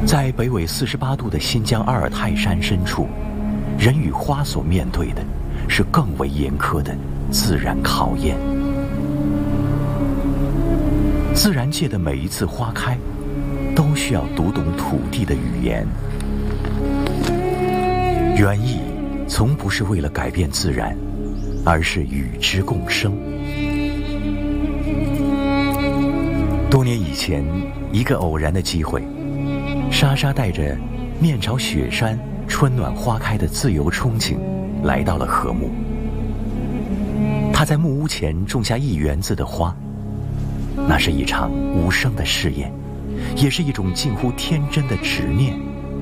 在北纬48度的新疆阿尔泰山深处，人与花所面对的是更为严苛的自然考验。自然界的每一次花开，都需要读懂土地的语言。园艺从不是为了改变自然，而是与之共生。多年以前，一个偶然的机会，莎莎带着面朝雪山、春暖花开的自由憧憬，来到了禾木。她在木屋前种下1园子的花，那是一场无声的试验，也是一种近乎天真的执念。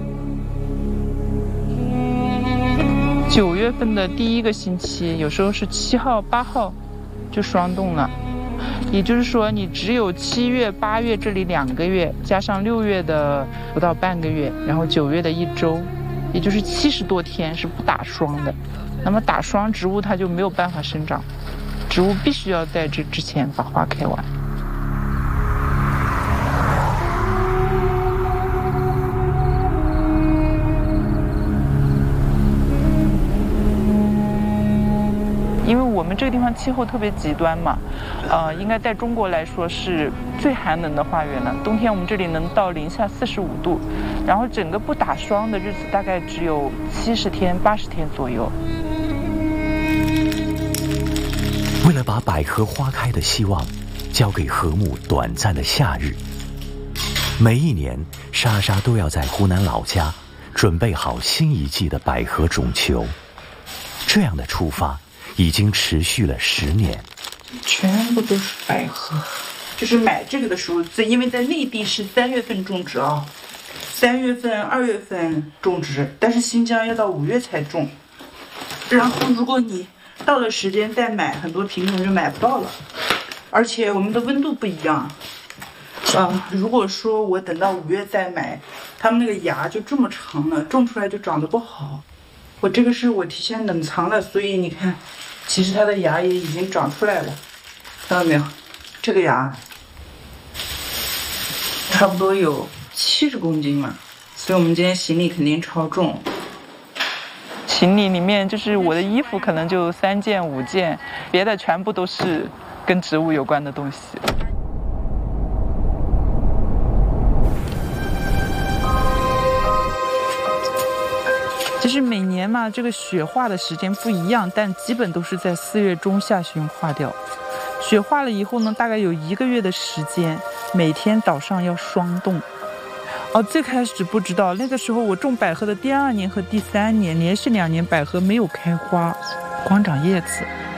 9月份的第1个星期，有时候是7号、8号就霜冻了，也就是说你只有7月、8月这里2个月，加上6月的不到半个月，然后9月的1周，也就是70多天是不打霜的。那么打霜，植物它就没有办法生长，植物必须要在这之前把花开完。因为我们这个地方气候特别极端嘛，应该在中国来说是最寒冷的花园了。冬天我们这里能到-45度，然后整个不打霜的日子大概只有70天、80天左右。 为了把百合花开的希望交给禾木短暂的夏日，每一年莎莎都要在湖南老家准备好新一季的百合种球。这样的出发已经持续了10年， 全部都是百合。就是买这个的时候，因为在内地是3月份种植啊，3月份、2月份种植，但是新疆要到5月才种。然后如果你到了时间再买，很多品种就买不到了，而且我们的温度不一样。如果说我等到5月再买，它们那个芽就这么长了，种出来就长得不好。我这个是我提前冷藏了，所以你看，其实它的芽也已经长出来了，看到没有？这个芽差不多有70公斤了，所以我们今天行李肯定超重。行李里面就是我的衣服可能就3件5件，别的全部都是跟植物有关的东西。其实每年嘛，这个雪化的时间不一样，但基本都是在4月中下旬化掉。雪化了以后呢，大概有1个月的时间，每天早上要霜冻。最开始不知道，那个时候我种百合的第2年和第3年，连续2年百合没有开花，光长叶子。